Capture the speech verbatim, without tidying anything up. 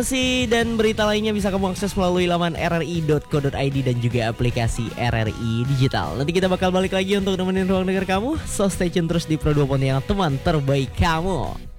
Informasi dan berita lainnya bisa kamu akses melalui laman r r i dot co dot i d dan juga aplikasi R R I Digital. Nanti kita bakal balik lagi untuk nemenin ruang dengar kamu. So stay tune terus di Pro dua Pontianak, teman terbaik kamu.